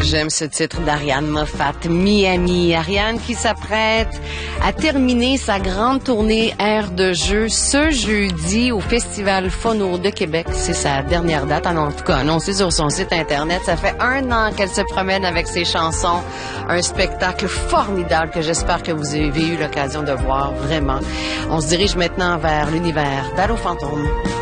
j'aime ce titre d'Ariane Moffat, Miami. Ariane qui s'apprête à terminer sa grande tournée Air de jeu ce jeudi au Festival Phono de Québec. C'est sa dernière date, en tout cas annoncée sur son site Internet. Ça fait 1 an qu'elle se promène avec ses chansons. Un spectacle formidable que j'espère que vous avez eu l'occasion de voir, vraiment. On se dirige maintenant vers l'univers d'Allo Fantôme.